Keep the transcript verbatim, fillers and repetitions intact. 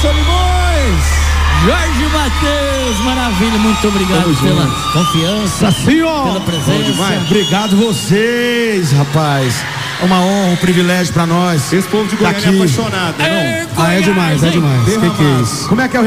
Solimões. Jorge Matheus, maravilha, muito obrigado Tamo pela junto. confiança, Senhor. pela presença. Obrigado vocês, rapaz. É uma honra, um privilégio pra nós. Esse povo de Goiânia Tá aqui. é apaixonado, né, não? É, Ah, é demais, é demais. Que que é isso? Como é que é o